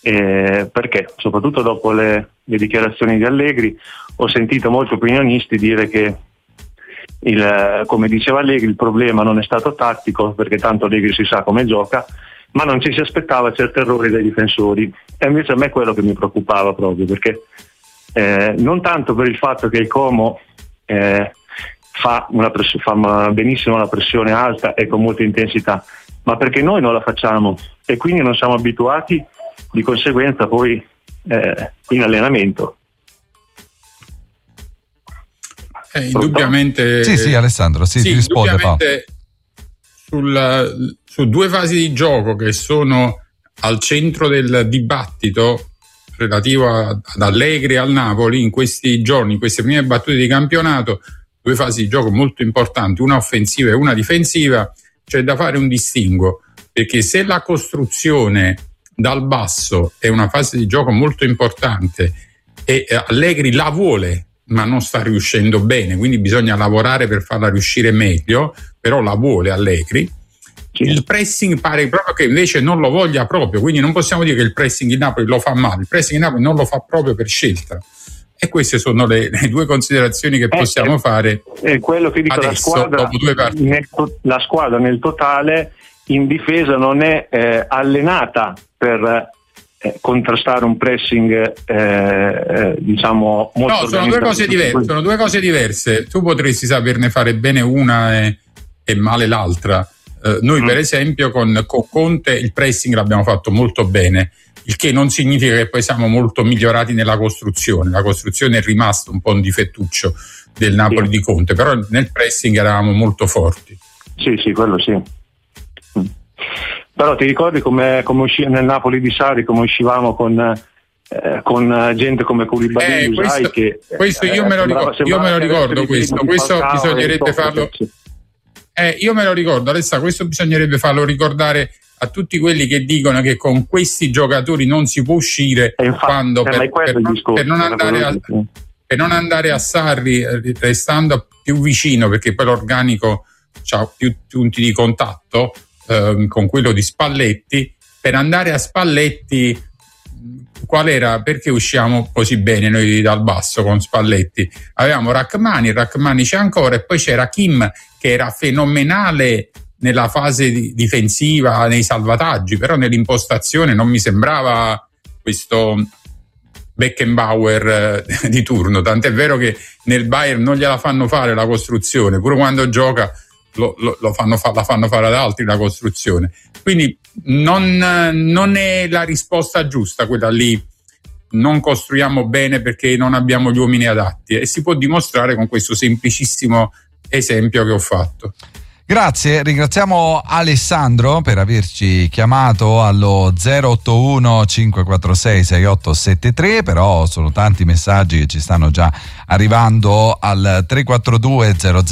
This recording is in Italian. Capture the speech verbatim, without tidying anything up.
eh, perché soprattutto dopo le, le dichiarazioni di Allegri ho sentito molti opinionisti dire che il, come diceva Allegri, il problema non è stato tattico, perché tanto Allegri si sa come gioca, ma non ci si aspettava certi errori dai difensori, e invece a me è quello che mi preoccupava proprio, perché eh, non tanto per il fatto che il Como eh, fa, una press- fa benissimo la pressione alta e con molta intensità, ma perché noi non la facciamo e quindi non siamo abituati di conseguenza poi eh, in allenamento. Eh, indubbiamente sì sì Alessandro sì, sì, ti risponde Paolo. Sul, su due fasi di gioco che sono al centro del dibattito relativo a, ad Allegri e al Napoli in questi giorni, in queste prime battute di campionato, due fasi di gioco molto importanti, una offensiva e una difensiva. C'è da fare un distinguo, perché se la costruzione dal basso è una fase di gioco molto importante e Allegri la vuole ma non sta riuscendo bene, quindi bisogna lavorare per farla riuscire meglio, però la vuole Allegri. Il pressing pare proprio che invece non lo voglia proprio, quindi non possiamo dire che il pressing in Napoli lo fa male, il pressing in Napoli non lo fa proprio per scelta, e queste sono le, le due considerazioni che possiamo eh, fare. È quello che dico, adesso, la squadra, dopo due partite. Nel, la squadra nel totale in difesa non è eh, allenata per eh, contrastare un pressing eh, diciamo molto no, sono due cose diverse, sono due cose diverse. Tu potresti saperne fare bene una e, e male l'altra. Uh, noi mm. per esempio con, con Conte il pressing l'abbiamo fatto molto bene, il che non significa che poi siamo molto migliorati nella costruzione. La costruzione è rimasta un po' un difettuccio del Napoli sì. di Conte, però nel pressing eravamo molto forti. Sì, sì, quello sì. Mm. Però ti ricordi come, come usci- nel Napoli di Sarri come uscivamo con, eh, con gente come Koulibaly, eh, Usai, questo, che questo io eh, me lo sembrava, ricordo, io me lo ricordo questo, questo bisognerebbe farlo. Eh, io me lo ricordo, Alessà, questo bisognerebbe farlo ricordare a tutti quelli che dicono che con questi giocatori non si può uscire, infatti, quando per, per, non, discorso, per, non andare a, per non andare a Sarri restando più vicino, perché poi l'organico ha più punti di contatto eh, con quello di Spalletti. Per andare a Spalletti, qual era? Perché usciamo così bene noi dal basso con Spalletti? Avevamo Rachmani, Rachmani c'è ancora, e poi c'era Kim che era fenomenale nella fase di difensiva, nei salvataggi, però nell'impostazione non mi sembrava questo Beckenbauer eh, di turno, tant'è vero che nel Bayern non gliela fanno fare la costruzione, pure quando gioca lo, lo, lo fanno fa, la fanno fare ad altri la costruzione, quindi non, non è la risposta giusta quella lì, non costruiamo bene perché non abbiamo gli uomini adatti, e si può dimostrare con questo semplicissimo esempio che ho fatto. Grazie, ringraziamo Alessandro per averci chiamato allo zero otto uno cinque quattro sei sei otto sette tre, però sono tanti messaggi che ci stanno già arrivando al tre quattro due zero zero